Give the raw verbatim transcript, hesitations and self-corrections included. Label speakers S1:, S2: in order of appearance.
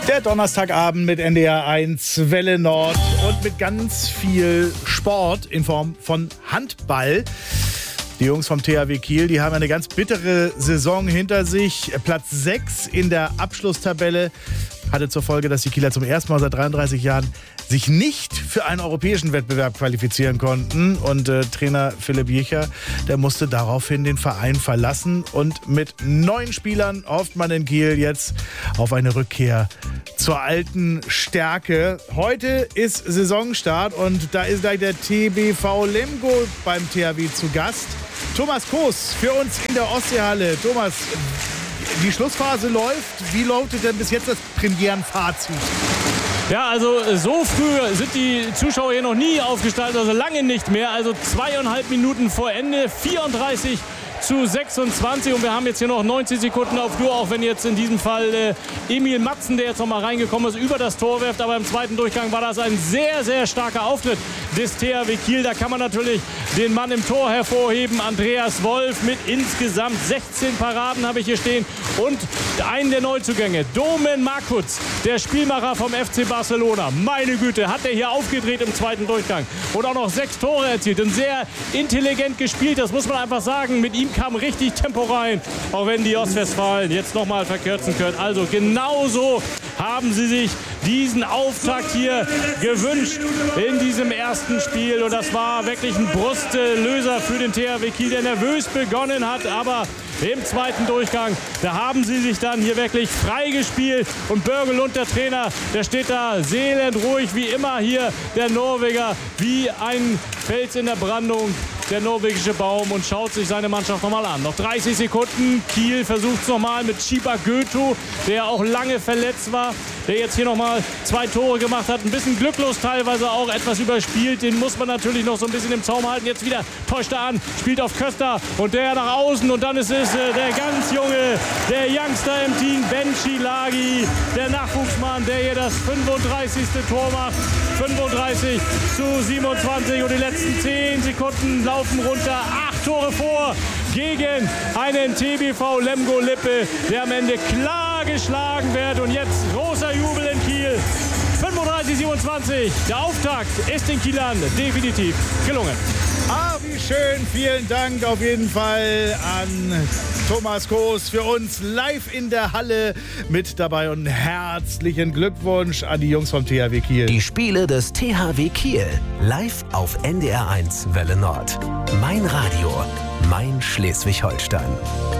S1: Der Donnerstagabend mit N D R eins Welle Nord und mit ganz viel Sport in Form von Handball. Die Jungs vom T H W Kiel, die haben eine ganz bittere Saison hinter sich. Platz sechs in der Abschlusstabelle hatte zur Folge, dass die Kieler zum ersten Mal seit dreiunddreißig Jahren sich nicht für einen europäischen Wettbewerb qualifizieren konnten. Und äh, Trainer Philipp Jicher, der musste daraufhin den Verein verlassen. Und mit neun Spielern hofft man in Kiel jetzt auf eine Rückkehr zur alten Stärke. Heute ist Saisonstart und da ist gleich der T B V Lemgo beim T H W zu Gast. Thomas Koos für uns in der Ostseehalle. Thomas, die Schlussphase läuft. Wie lautet denn bis jetzt das Premierenfazit?
S2: Ja, also so früh sind die Zuschauer hier noch nie aufgestaltet, also lange nicht mehr. Also zweieinhalb Minuten vor Ende, vierunddreißig zu sechsundzwanzig und wir haben jetzt hier noch neunzig Sekunden auf Uhr, auch wenn jetzt in diesem Fall äh, Emil Matzen, der jetzt noch mal reingekommen ist, über das Tor wirft. Aber im zweiten Durchgang war das ein sehr, sehr starker Auftritt des T H W Kiel. Da kann man natürlich den Mann im Tor hervorheben, Andreas Wolf mit insgesamt sechzehn Paraden habe ich hier stehen und einen der Neuzugänge, Domen Markutz, der Spielmacher vom F C Barcelona. Meine Güte, hat er hier aufgedreht im zweiten Durchgang und auch noch sechs Tore erzielt und sehr intelligent gespielt, das muss man einfach sagen. Mit ihm kam richtig Tempo rein, auch wenn die Ostwestfalen jetzt nochmal verkürzen können. Also genauso haben sie sich diesen Auftakt hier gewünscht in diesem ersten Spiel. Und das war wirklich ein Brustlöser für den T H W Kiel, der nervös begonnen hat, aber im zweiten Durchgang, da haben sie sich dann hier wirklich freigespielt. Und Börgelund, der Trainer, der steht da seelenruhig wie immer hier, der Norweger, wie ein Fels in der Brandung. Der norwegische Baum und schaut sich seine Mannschaft nochmal an. Noch dreißig Sekunden. Kiel versucht es nochmal mit Chiba Götu, der auch lange verletzt war, der jetzt hier nochmal zwei Tore gemacht hat. Ein bisschen glücklos teilweise auch, etwas überspielt. Den muss man natürlich noch so ein bisschen im Zaum halten. Jetzt wieder täuscht er an, spielt auf Köster und der nach außen. Und dann ist es äh, der ganz junge, der Youngster im Team, Ben Shilagi, der Nachwuchsmann, der hier das fünfunddreißigste Tor macht. fünfunddreißig zu siebenundzwanzig und die letzten zehn Sekunden laufen runter. Acht Tore vor gegen einen T B V Lemgo Lippe, der am Ende klar geschlagen wird. Und jetzt großer Jubel in Kiel. fünfunddreißig siebenundzwanzig. Der Auftakt ist den Kielern definitiv gelungen.
S1: Ah, wie schön. Vielen Dank auf jeden Fall an Thomas Koos für uns live in der Halle mit dabei und herzlichen Glückwunsch an die Jungs vom T H W Kiel.
S3: Die Spiele des T H W Kiel live auf N D R eins Welle Nord. Mein Radio, mein Schleswig-Holstein.